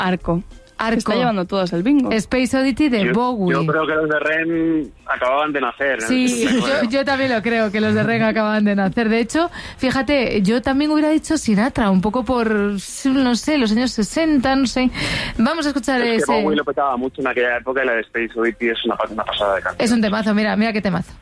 Arco. Arco. Está llevando todos el bingo. Space Oddity de Bowie. Yo creo que los de REM acababan de nacer. Sí, yo también lo creo, que los de REM acababan de nacer. De hecho, fíjate, yo también hubiera dicho Sinatra, un poco por, no sé, los años 60, no sé. Vamos a escuchar es ese... que Bowie lo petaba mucho en aquella época y la de Space Oddity es una pasada de canción. Es un temazo, mira qué temazo.